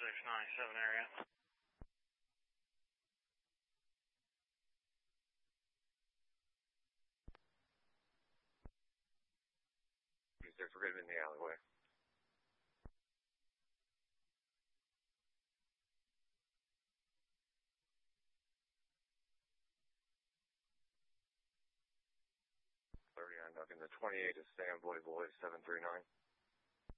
697 area. We're going to be in the alleyway. Knocking the 28 is Sam Boy 739.